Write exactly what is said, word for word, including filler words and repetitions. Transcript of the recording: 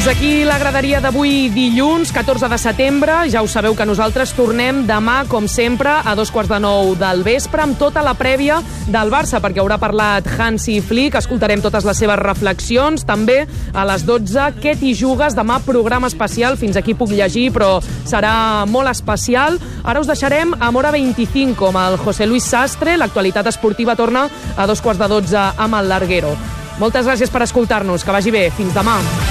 Fins aquí la graderia d'avui dilluns, catorze de setembre. Ja ho sabeu que nosaltres tornem demà, com sempre, a dos quarts de nou del vespre, amb tota la prèvia del Barça, perquè haurà parlat Hansi Flick, escoltarem totes les seves reflexions. També a les dotze, què t'hi jugues? Demà programa especial, fins aquí puc llegir, però serà molt especial. Ara us deixarem amb Hora vint-i-cinc amb el José Luis Sastre. L'actualitat esportiva torna a dos quarts de dotze amb el Larguero. Moltes gràcies per escoltar-nos, que vagi bé. Fins demà.